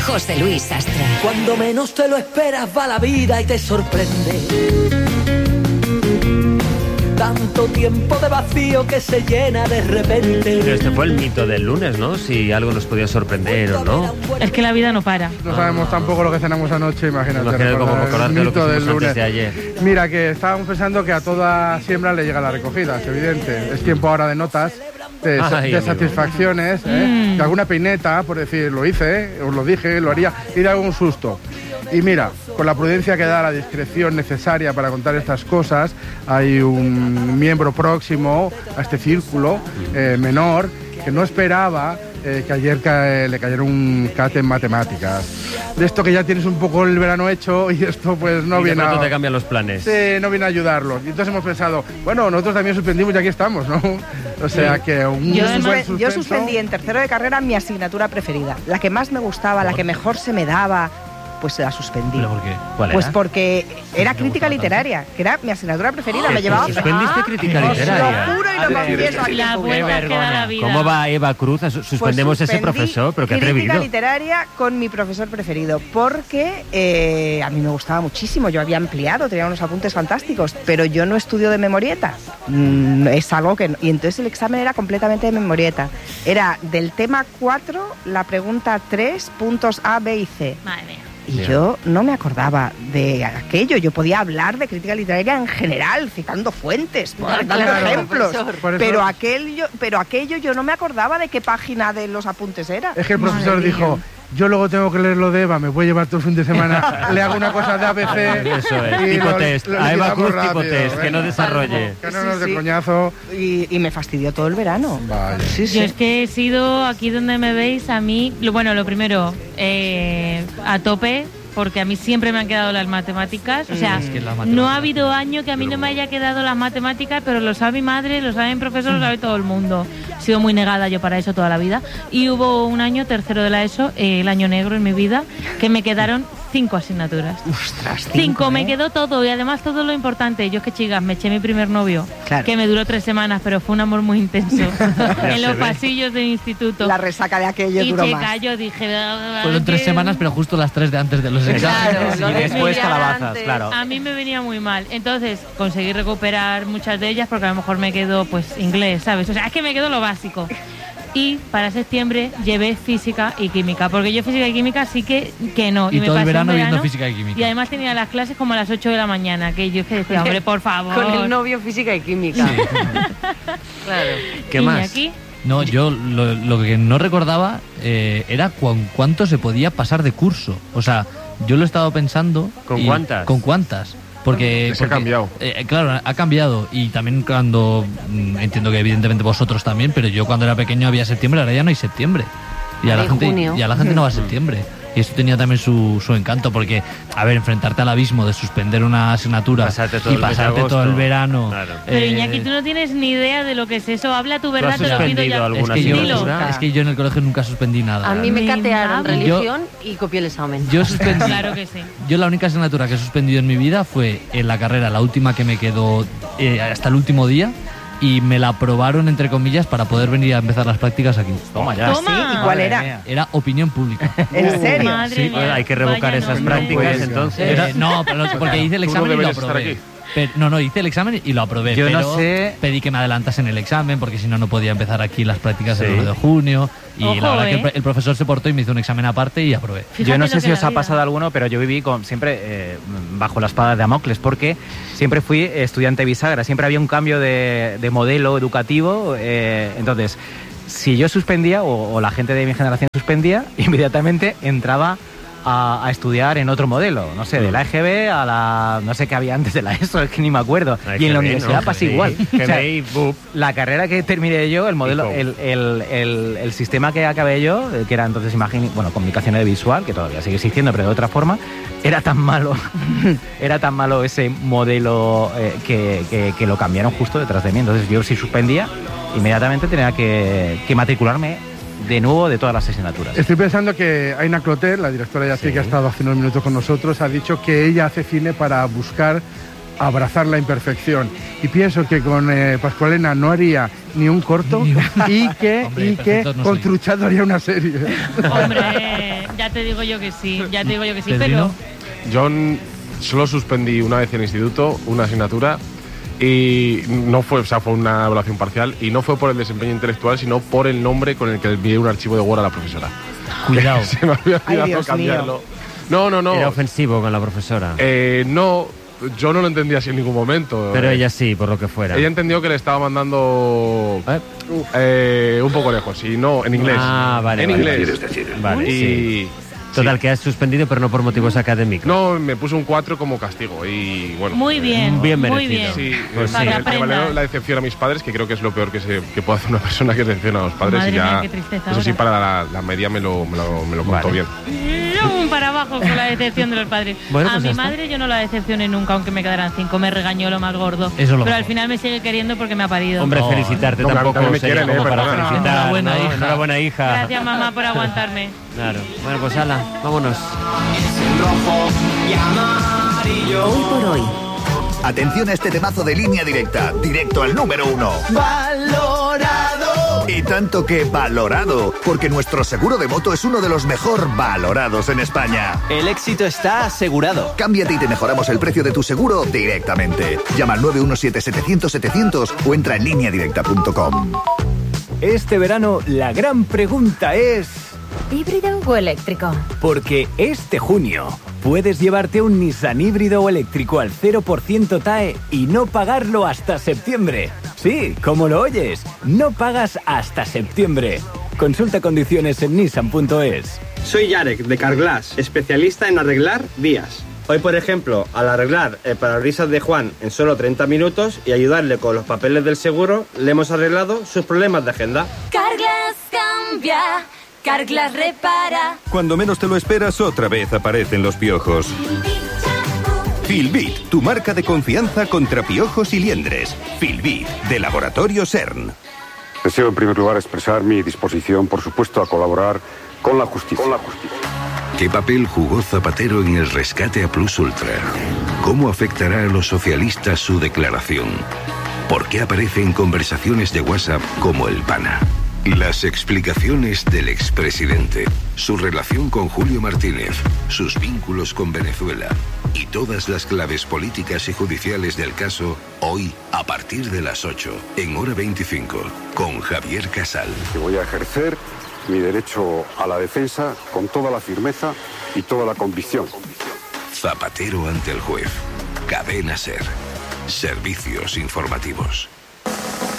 José Luis Sastre. Cuando menos te lo esperas va la vida y te sorprende. Tanto tiempo de vacío que se llena de repente. Pero este fue el mito del lunes, ¿no? Si algo nos podía sorprender o no. Es que la vida no para. No sabemos tampoco lo que cenamos anoche, imagínate. Imagínate cómo acordarte de lo que hicimos antes de ayer. Mira, que estábamos pensando que a toda siembra le llega la recogida, es evidente. Es tiempo ahora de notas, de satisfacciones, de alguna peineta, por decir, lo hice, os lo dije, lo haría, y de algún susto. Y mira, con la prudencia que da la discreción necesaria para contar estas cosas, hay un miembro próximo a este círculo menor que no esperaba que ayer le cayera un CAT en matemáticas. De esto que ya tienes un poco el verano hecho y esto pues no viene a... te cambian los planes. Sí, no viene a ayudarlos. Y entonces hemos pensado, bueno, nosotros también suspendimos y aquí estamos, ¿no? O sea que yo suspendí en tercero de carrera mi asignatura preferida. La que más me gustaba, la que mejor se me daba... pues la suspendí. ¿Pero por qué? ¿Cuál pues era? porque era crítica literaria, que era mi asignatura preferida. Me llevaba... ¿Suspendiste crítica literaria? Os lo juro y lo confieso aquí. La vuelta que da la vida. ¿Cómo va Eva Cruz? Suspendemos pues ese profesor, pero qué atrevido. Crítica literaria con mi profesor preferido, porque a mí me gustaba muchísimo. Yo había ampliado, tenía unos apuntes fantásticos, pero yo no estudio de memorieta. Es algo que... Y entonces el examen era completamente de memorieta. Era del tema 4, la pregunta 3, puntos A, B y C. Madre mía. Y yo no me acordaba de aquello. Yo podía hablar de crítica literaria en general, citando fuentes, dando ejemplos. Pero aquello yo no me acordaba de qué página de los apuntes era. Es que el profesor dijo... Yo luego tengo que leer lo de Eva, me voy a llevar todo el fin de semana, le hago una cosa de ABC. Eso es, tipo test. A Eva Cruz tipo test, que no desarrolle. Que no nos dé coñazo. Y me fastidió todo el verano. Vaya. Yo es que he sido, aquí donde me veis, a mí, lo primero, a tope, porque a mí siempre me han quedado las matemáticas. O sea, no ha habido año que a mí no me haya quedado las matemáticas, pero lo sabe mi madre, lo sabe mi profesor, lo sabe todo el mundo. He sido muy negada yo para eso toda la vida. Y hubo un año, tercero de la ESO, el año negro en mi vida, que me quedaron 5 asignaturas. Ostras, 5, me quedó todo, y además todo lo importante. Yo es que, chicas, me eché mi primer novio, que me duró 3 semanas, pero fue un amor muy intenso. En los pasillos del instituto. La resaca de aquello duró más. Y chica, yo dije... Fueron 3 semanas, pero justo las 3 de antes de los exámenes. Claro, y después calabazas, claro. A mí me venía muy mal. Entonces, conseguí recuperar muchas de ellas, porque a lo mejor me quedó, pues, inglés, ¿sabes? O sea, es que me quedó lo básico. Y para septiembre llevé física y química, porque yo física y química sí que no. Y me todo el pasé verano viendo física y química. Y además tenía las clases como a las 8 de la mañana, que yo decía, hombre, por favor. Con el novio física y química. Sí. Claro. ¿Qué más? Aquí? No, yo lo que no recordaba era cuánto se podía pasar de curso. O sea, yo lo he estado pensando. ¿Con cuántas? ¿Con cuántas? Porque ha cambiado. Claro, ha cambiado. Y también cuando... entiendo que evidentemente vosotros también, pero yo cuando era pequeño había septiembre, ahora ya no hay septiembre. Y a la gente no va a septiembre. Y eso tenía también su encanto, porque, a ver, enfrentarte al abismo de suspender una asignatura pasarte todo el verano. Claro. Pero Iñaki, tú no tienes ni idea de lo que es eso. Habla tu verdad, te lo pido ya. Es que yo en el colegio nunca suspendí nada. A mí me catearon religión y copié el examen. Yo suspendí. Claro que sí. Yo la única asignatura que he suspendido en mi vida fue en la carrera, la última que me quedó hasta el último día. Y me la aprobaron, entre comillas, para poder venir a empezar las prácticas aquí. Toma ya. ¿Sí? ¿Y cuál era? Era opinión pública. ¿En serio? Madre mía. Hay que revocar esas prácticas, entonces. No, pero porque hice el examen y lo aprobé. Hice el examen y lo aprobé. Yo pero no sé... pedí que me adelantasen el examen, porque si no, no podía empezar aquí las prácticas el 1 de junio. Y la verdad que el profesor se portó y me hizo un examen aparte y aprobé. Fíjate, yo no sé si os ha pasado alguno, pero yo viví siempre bajo la espada de Damocles, porque siempre fui estudiante bisagra, siempre había un cambio de modelo educativo. Entonces, si yo suspendía, o la gente de mi generación suspendía, inmediatamente entraba a estudiar en otro modelo, no sé, de la EGB a la... no sé qué había antes de la ESO, es que ni me acuerdo. Y en la universidad pasa igual. O sea, la carrera que terminé yo, el modelo, el sistema que acabé yo, que era entonces comunicación audiovisual, que todavía sigue existiendo, pero de otra forma, era tan malo ese modelo que lo cambiaron justo detrás de mí. Entonces yo si suspendía, inmediatamente tenía que matricularme de nuevo de todas las asignaturas. Estoy pensando que Aina Clotet, la directora de ACI, que ha estado hace unos minutos con nosotros, ha dicho que ella hace cine para buscar abrazar la imperfección. Y pienso que con Pascualena no haría ni un corto y que con Truchado haría una serie. Hombre, ya te digo yo que sí, pero... Yo solo suspendí una vez en el instituto una asignatura y no fue, fue una evaluación parcial y no fue por el desempeño intelectual, sino por el nombre con el que envié un archivo de Word a la profesora. Cuidado. Se me había olvidado cambiarlo. No. ¿Era ofensivo con la profesora? No, yo no lo entendía así en ningún momento. Pero ella sí, por lo que fuera. Ella entendió que le estaba mandando un poco lejos, y no, en inglés. Vale. En inglés. Vale, y... sí. Total, que has suspendido, pero no por motivos académicos. No, me puso un 4 como castigo y bueno. Muy bien, bien merecido. Muy bien. Sí, pues le valió la decepción a mis padres, que creo que es lo peor que puede hacer una persona, que decepciona a los padres. Madre y ya, mía, qué tristeza eso sí, ahora. para la media me lo contó bien. Para abajo con la decepción de los padres. Bueno, a pues mi madre yo no la decepcioné nunca, aunque me quedaran 5. Me regañó lo más gordo. Pero al final me sigue queriendo porque me ha parido. Hombre, felicitarte tampoco me quieren, como para felicitar. Enhorabuena, hija. Gracias, mamá, por aguantarme. Claro. Bueno, pues hala, vámonos. Hoy por hoy. Atención a este temazo de Línea Directa, directo al número 1. ¡Valorado! Y tanto que valorado, porque nuestro seguro de moto es uno de los mejor valorados en España. El éxito está asegurado. Cámbiate y te mejoramos el precio de tu seguro directamente. Llama al 917-700-700 o entra en lineadirecta.com. Este verano la gran pregunta es... ¿híbrido o eléctrico? Porque este junio puedes llevarte un Nissan híbrido o eléctrico al 0% TAE y no pagarlo hasta septiembre. Sí, como lo oyes, no pagas hasta septiembre. Consulta condiciones en nissan.es. Soy Yarek, de Carglass, especialista en arreglar vías. Hoy, por ejemplo, al arreglar el parabrisas de Juan en solo 30 minutos y ayudarle con los papeles del seguro, le hemos arreglado sus problemas de agenda. Carglass cambia, Carglass repara. Cuando menos te lo esperas, otra vez aparecen los piojos. Filbit, tu marca de confianza contra piojos y liendres. Filbit, de Laboratorio CERN. Deseo en primer lugar expresar mi disposición, por supuesto, a colaborar con la justicia. ¿Qué papel jugó Zapatero en el rescate a Plus Ultra? ¿Cómo afectará a los socialistas su declaración? ¿Por qué aparece en conversaciones de WhatsApp como el pana? Las explicaciones del expresidente, su relación con Julio Martínez, sus vínculos con Venezuela y todas las claves políticas y judiciales del caso, hoy a partir de las 8, en Hora 25, con Javier Casal. Voy a ejercer mi derecho a la defensa con toda la firmeza y toda la convicción. Zapatero ante el juez. Cadena SER. Servicios informativos.